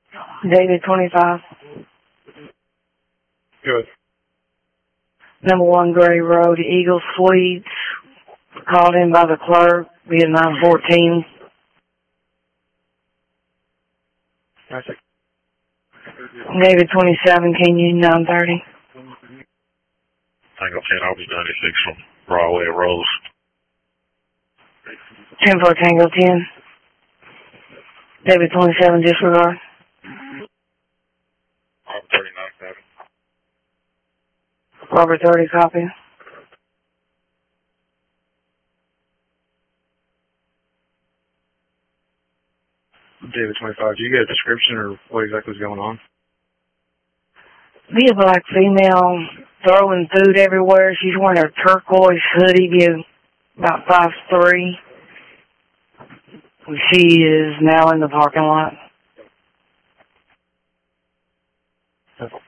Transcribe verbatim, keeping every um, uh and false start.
David twenty-five. Good. Number one Gray Road, Eagle Suites, called in by the clerk, via nine fourteen. That's it. David twenty-seven, King Union nine thirty. Tango ten, I'll be ninety-six from Broadway Rose. ten four Tango ten. David twenty-seven, disregard. I'm thirty-nine seven. Robert thirty, copy. David twenty-five, do you get a description or what exactly is going on? Be a black female throwing food everywhere. She's wearing a turquoise hoodie, be about five three. She is now in the parking lot. That's